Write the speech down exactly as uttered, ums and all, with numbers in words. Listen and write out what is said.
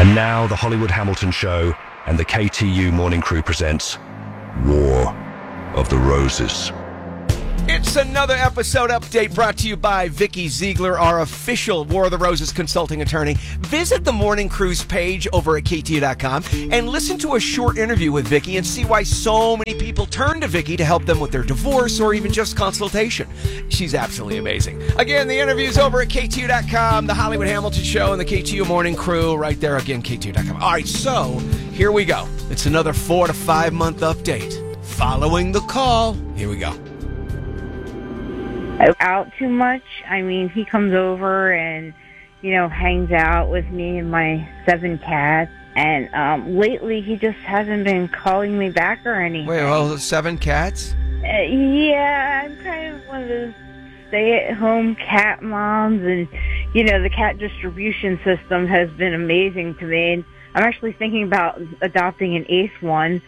And now the Hollywood Hamilton Show and the K T U Morning Crew presents War of the Roses. It's another episode update brought to you by Vicky Ziegler, our official War of the Roses consulting attorney. Visit the Morning Crew's page over at K T U dot com and listen to a short interview with Vicky and see why so many people turn to Vicky to help them with their divorce or even just consultation. She's absolutely amazing. Again, the interview's over at K T U dot com, the Hollywood Hamilton Show and the K T U Morning Crew right there. Again, K T U dot com. All right, so here we go. It's another four to five month update. Following the call, here we go. Out too much. I mean, he comes over and, you know, hangs out with me and my seven cats. And um, lately, he just hasn't been calling me back or anything. Wait, well, seven cats? Uh, yeah, I'm kind of one of those stay-at-home cat moms. And, you know, the cat distribution system has been amazing to me. And I'm actually thinking about adopting an eighth one.